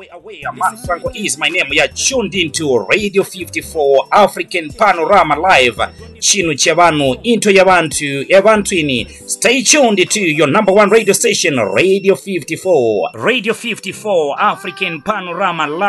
Man Franco is my name. You're tuned into Radio 54 African Panorama Live. Chinu Chavanu into Yabantu ini. Stay tuned to your number one radio station, Radio 54. Radio 54 African Panorama Live.